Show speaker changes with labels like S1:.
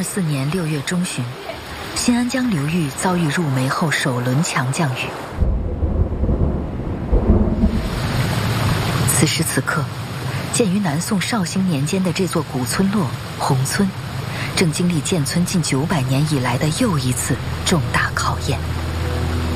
S1: 1524年6月中旬，新安江流域遭遇入梅后首轮强降雨。此时此刻，建于南宋绍兴年间的这座古村落宏村，正经历建村近900年以来的又一次重大考验。